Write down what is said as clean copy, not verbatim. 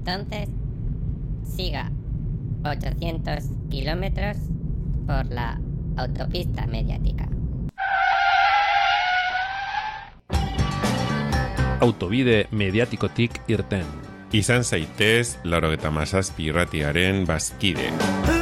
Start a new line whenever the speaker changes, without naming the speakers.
Entonces, siga 800 kilómetros por la autopista mediática.
Autobide mediatikotik irten.
Izan zaitez, 97 irratiaren bazkide.